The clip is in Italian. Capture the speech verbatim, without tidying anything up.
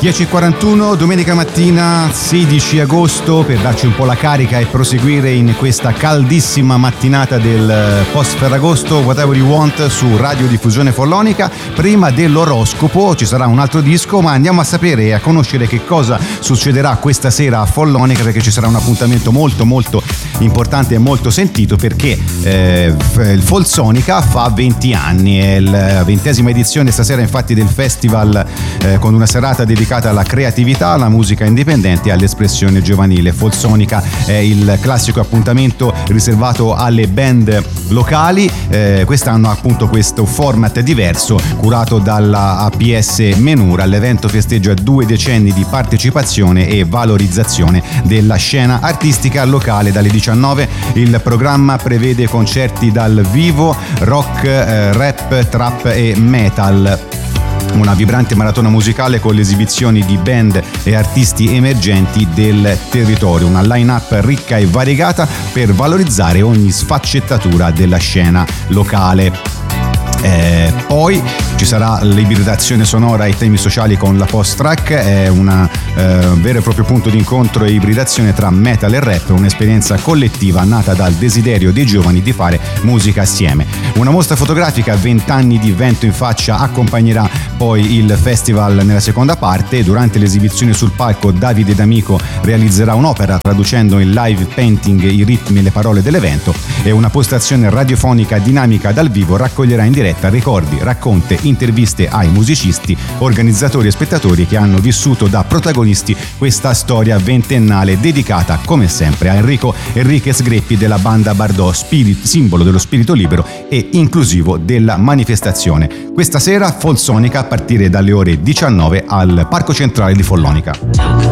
dieci e quarantuno, domenica mattina sedici agosto, per darci un po' la carica e proseguire in questa caldissima mattinata del post Ferragosto. Whatever You Want su Radiodiffusione Follonica. Prima dell'oroscopo ci sarà un altro disco, ma andiamo a sapere e a conoscere che cosa succederà questa sera a Follonica, perché ci sarà un appuntamento molto molto importante e molto sentito, perché eh, il Folsonica fa venti anni, è la ventesima edizione stasera infatti del festival, eh, con una serata dedicata alla creatività, alla musica indipendente e all'espressione giovanile. Folsonica è il classico appuntamento riservato alle band locali. Eh, quest'anno appunto questo format diverso, curato dalla A P S Menura. L'evento festeggia due decenni di partecipazione e valorizzazione della scena artistica locale. Dalle diciannove il programma prevede concerti dal vivo, rock, eh, rap, trap e metal. Una vibrante maratona musicale con le esibizioni di band e artisti emergenti del territorio, una line-up ricca e variegata per valorizzare ogni sfaccettatura della scena locale. Eh, poi ci sarà l'ibridazione sonora ai temi sociali con la post-track, è un eh, vero e proprio punto di incontro e ibridazione tra metal e rap, un'esperienza collettiva nata dal desiderio dei giovani di fare musica assieme. Una mostra fotografica, venti anni di vento in faccia, accompagnerà poi il festival nella seconda parte. Durante l'esibizione sul palco Davide D'Amico realizzerà un'opera traducendo in live painting i ritmi e le parole dell'evento, e una postazione radiofonica dinamica dal vivo raccoglierà in diretta ricordi, racconte, interviste ai musicisti, organizzatori e spettatori che hanno vissuto da protagonisti questa storia ventennale, dedicata come sempre a Enrico Enriquez Greppi della banda Bardò, spirit, simbolo dello spirito libero e inclusivo della manifestazione. Questa sera Folsonica a partire dalle ore diciannove al Parco Centrale di Follonica.